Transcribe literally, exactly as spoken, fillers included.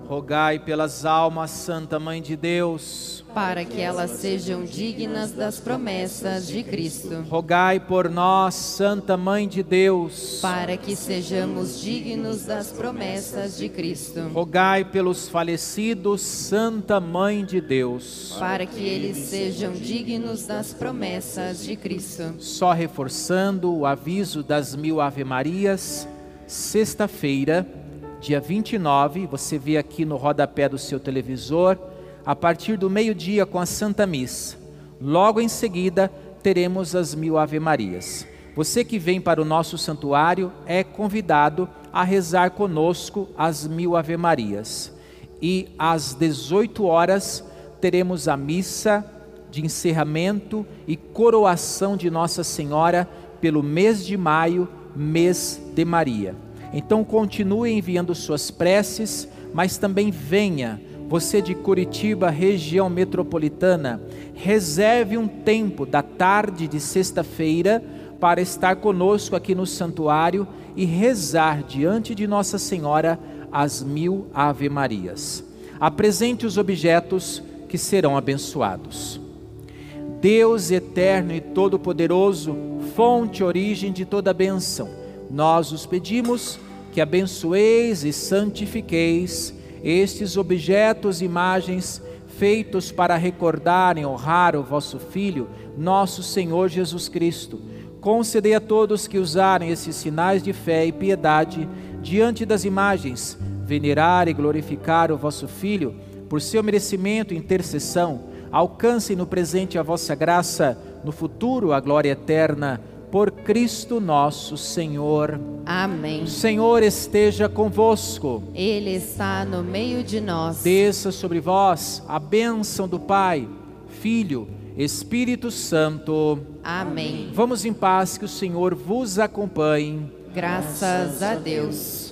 Rogai pelas almas, Santa Mãe de Deus, para que elas sejam dignas das promessas de Cristo. Rogai por nós, Santa Mãe de Deus, para que sejamos dignos das promessas de Cristo. Rogai pelos falecidos, Santa Mãe de Deus, para que eles sejam dignos das promessas de Cristo. Só reforçando o aviso das mil Ave-Marias, sexta-feira, dia vinte e nove, você vê aqui no rodapé do seu televisor, a partir do meio-dia com a Santa Missa. Logo em seguida, teremos as mil Ave-Marias. Você que vem para o nosso santuário é convidado a rezar conosco as mil Ave-Marias. E às dezoito horas, teremos a missa de encerramento e coroação de Nossa Senhora pelo mês de maio, mês de Maria. Então continue enviando suas preces, mas também venha, você de Curitiba, região metropolitana, reserve um tempo da tarde de sexta-feira para estar conosco aqui no santuário e rezar diante de Nossa Senhora as mil Ave-Marias. Apresente os objetos que serão abençoados. Deus eterno e todo-poderoso, fonte e origem de toda bênção, nós os pedimos que abençoeis e santifiqueis estes objetos e imagens feitos para recordar e honrar o vosso Filho, nosso Senhor Jesus Cristo. Concedei a todos que usarem esses sinais de fé e piedade diante das imagens, venerar e glorificar o vosso Filho, por seu merecimento e intercessão, alcancem no presente a vossa graça, no futuro a glória eterna, por Cristo nosso Senhor. Amém. O Senhor esteja convosco. Ele está no meio de nós. Desça sobre vós a bênção do Pai, Filho, Espírito Santo. Amém. Vamos em paz, que o Senhor vos acompanhe. Graças a Deus.